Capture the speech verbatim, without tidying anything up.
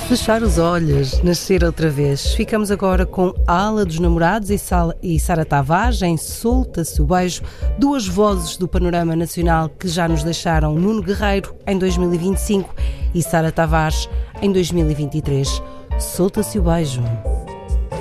Fechar os olhos, nascer outra vez. Ficamos agora com a Ala dos Namorados e, Sal, e Sara Tavares em Solta-se o Beijo, duas vozes do panorama nacional que já nos deixaram: Nuno Guerreiro em dois mil e vinte e cinco e Sara Tavares em dois mil e vinte e três. Solta-se o Beijo.